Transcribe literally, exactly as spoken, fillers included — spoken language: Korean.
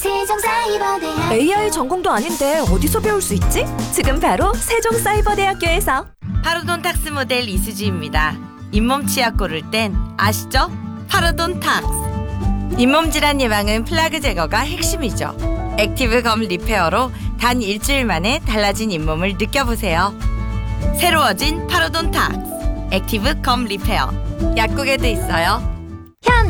세종사이버대학 에이아이 전공도 아닌데 어디서 배울 수 있지? 지금 바로 세종사이버대학교에서. 파로돈탁스 모델 이수지입니다. 잇몸 치약 고를 땐 아시죠? 파로돈탁스. 잇몸 질환 예방은 플라그 제거가 핵심이죠. 액티브 검 리페어로 단 일주일 만에 달라진 잇몸을 느껴보세요. 새로워진 파로돈탁스 액티브 검 리페어. 약국에도 있어요.